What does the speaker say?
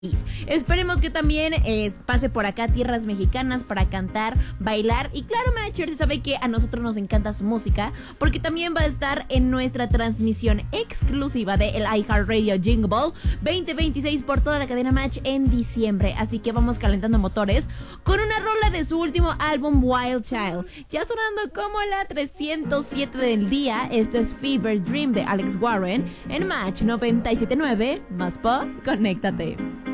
Esperemos que también pase por acá tierras mexicanas para cantar, bailar y claro, Macher, se sabe que a nosotros nos encanta su música porque también va a estar en nuestra transmisión exclusiva de el iHeartRadio Jingle Ball 2026 por toda la cadena Match en diciembre, así que vamos calentando motores con una rola de su último álbum Wild Child, ya sonando como la 307 del día. Esto es Fever Dream de Alex Warren en Match 97.9, más pop, conéctate.